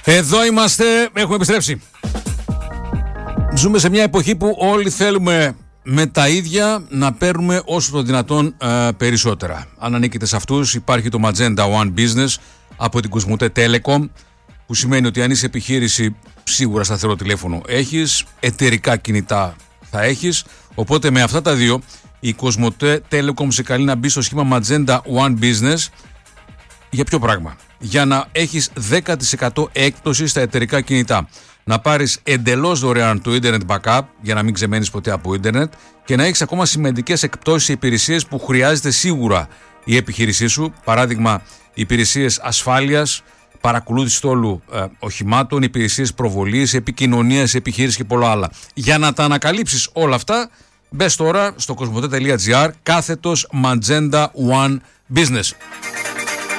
Εδώ είμαστε, έχουμε επιστρέψει. Ζούμε σε μια εποχή που όλοι θέλουμε με τα ίδια να παίρνουμε όσο το δυνατόν περισσότερα. Αν ανήκετε σε αυτούς, υπάρχει το Magenta One Business από την Κοσμοτέ Telecom, που σημαίνει ότι αν είσαι επιχείρηση, σίγουρα σταθερό τηλέφωνο έχεις, εταιρικά κινητά θα έχεις. Οπότε με αυτά τα δύο η Κοσμοτέ Telecom σε καλεί να μπει στο σχήμα Magenta One Business. Για ποιο πράγμα? Για να έχεις 10% έκπτωση στα εταιρικά κινητά. Να πάρεις εντελώς δωρεάν το Internet Backup για να μην ξεμένεις ποτέ από Internet και να έχεις ακόμα σημαντικές εκπτώσεις σε υπηρεσίες που χρειάζεται σίγουρα η επιχείρησή σου. Παράδειγμα, υπηρεσίες ασφάλειας, παρακολούθηση τόλου οχημάτων, υπηρεσίες προβολής, επικοινωνίας, επιχείρησης και πολλά άλλα. Για να τα ανακαλύψεις όλα αυτά, μπες τώρα στο cosmote.gr / Magenta One Business.